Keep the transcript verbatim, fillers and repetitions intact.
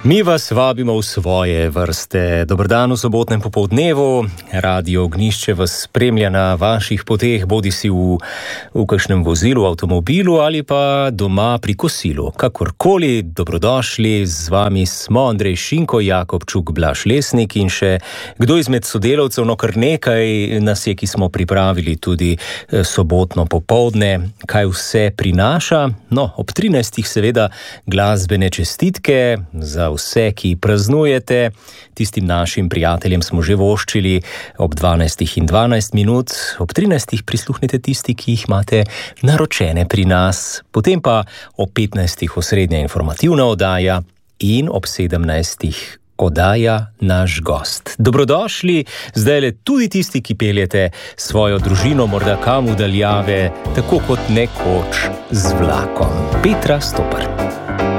Mi vas vabimo v svoje vrste. Dober dan v sobotnem popoldnevu. Radio Ognjišče vas spremlja na vaših poteh, bodi si v, v kakšnem vozilu, avtomobilu ali pa doma pri kosilu. Kakorkoli, dobrodošli, z vami smo Andrej Šinko, Jakobčuk, Blaž Lesnik in še kdo izmed sodelavcev, no kar nekaj nas je, ki smo pripravili tudi sobotno popoldne, kaj vse prinaša. No, ob trinajstih seveda glasbene čestitke za vse, ki praznujete. Tistim našim prijateljem smo že voščili ob dvanajstih in dvanajst minut, ob trinajstih prisluhnite tisti, ki jih imate naročene pri nas, potem pa ob petnajstih osrednja informativna oddaja in ob sedemnajstih oddaja Naš gost. Dobrodošli, zdajle tudi tisti, ki peljete svojo družino morda kam v daljave, tako kot nekoč z vlakom. Petra Stopar.